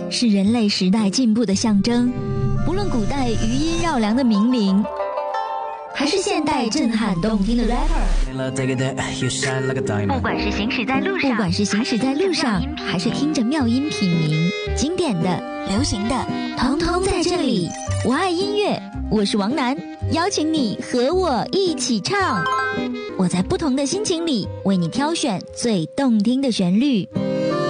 是人类时代进步的象征。不论古代余音绕梁的名伶，还是现代震撼动听的 rapper， 不管是行驶在路上，还是听着妙音品茗，经典的、流行的，统统在这里。我爱音乐，我是王楠，邀请你和我一起唱。我在不同的心情里为你挑选最动听的旋律。